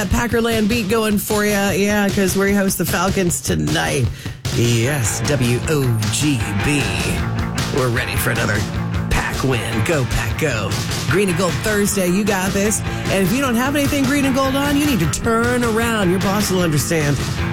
Packerland beat going for you. Yeah, because we host the Falcons tonight. Yes, WOGB. We're ready for another Pack win. Go, Pack, go. Green and Gold Thursday. You got this. And if you don't have anything green and gold on, you need to turn around. Your boss will understand.